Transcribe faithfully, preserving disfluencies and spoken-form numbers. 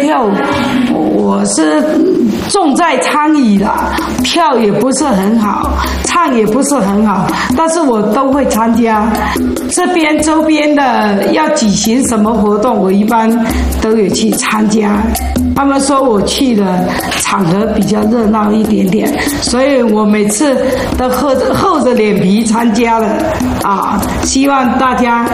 有，我是重在参与啦，跳也不是很好，唱也不是很好，但是我都会参加。这边周边的要举行什么活动，我一般都有去参加。他们说我去的场合比较热闹一点点，所以我每次都厚着厚着脸皮参加了啊！希望大家